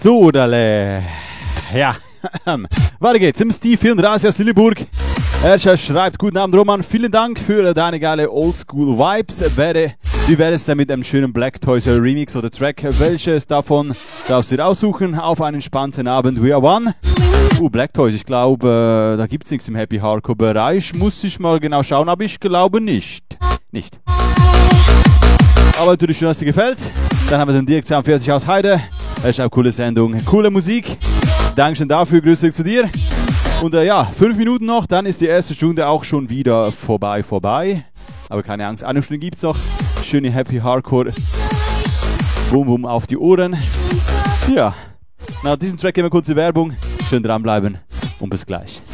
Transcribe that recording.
So, Dale. Ja, weiter geht's. Im Steve 34 aus Lüneburg. Er schreibt, guten Abend Roman, vielen Dank für deine geile Oldschool Vibes. Wie wäre es denn mit einem schönen Black Toys Remix oder Track? Welches davon darfst du dir aussuchen auf einen entspannten Abend? We are one. Black Toys, ich glaube, da gibt's nichts im Happy Hardcore Bereich. Muss ich mal genau schauen, aber ich glaube nicht. Aber natürlich schön, dass dir gefällt. Dann haben wir den Dirk 42 aus Heide. Er ist eine coole Sendung, coole Musik. Dankeschön dafür, Grüße zu dir. Und 5 Minuten noch, dann ist die erste Stunde auch schon wieder vorbei. Aber keine Angst, eine Stunde gibt's noch. Schöne Happy Hardcore. Boom, boom auf die Ohren. Ja, nach diesem Track gehen wir kurze Werbung. Schön dranbleiben und bis gleich.